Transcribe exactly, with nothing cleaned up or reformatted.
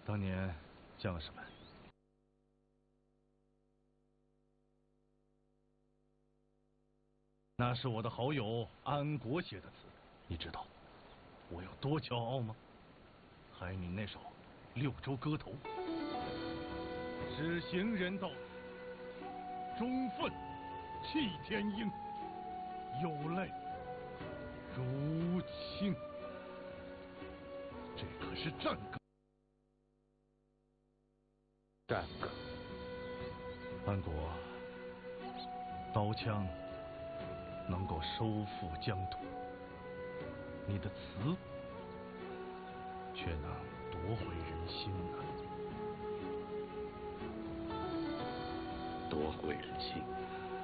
当年将士们那是我的好友安国写的词，你知道我有多骄傲吗？还你那首《六州歌头》，使行人到此，忠愤弃天鹰，有泪如倾。这可是战歌。 战歌。 安国，刀枪能够收复疆土，你的词却能夺回人心呐、 夺回人心。